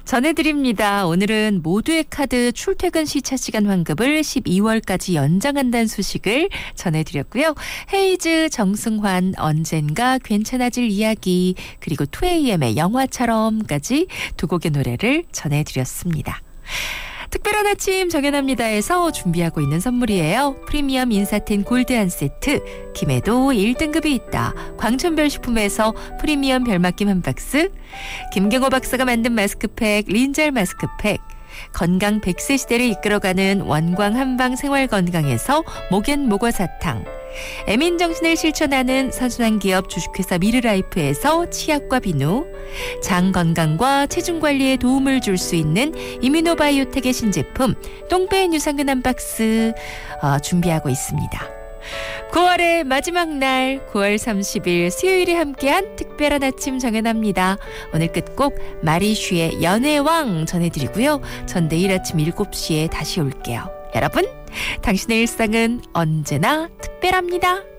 전해드립니다. 오늘은 모두의 카드 출퇴근 시차 시간 환급을 12월까지 연장한다는 소식을 전해드렸고요. 헤이즈, 정승환, 언젠가 괜찮아질 이야기, 그리고 2AM의 영화처럼까지 두 곡의 노래를 전해드렸습니다. 특별한 아침 정연합니다에서 준비하고 있는 선물이에요. 프리미엄 인사텐 골드 한 세트, 김해도 1등급이 있다. 광천별식품에서 프리미엄 별맛김 한 박스, 김경호 박사가 만든 마스크팩 린잘 마스크팩, 건강 100세 시대를 이끌어가는 원광 한방 생활건강에서 목연 목화사탕, 애민정신을 실천하는 선순환 기업 주식회사 미르라이프에서 치약과 비누, 장 건강과 체중 관리에 도움을 줄 수 있는 이뮤노바이오텍의 신제품 똥배인 유산균 한 박스 준비하고 있습니다. 9월의 마지막 날 9월 30일 수요일에 함께한 특별한 아침 정연합니다. 오늘 끝곡 마리슈의 연애왕 전해드리고요. 전 내일 아침 7시에 다시 올게요. 여러분, 당신의 일상은 언제나 특별합니다.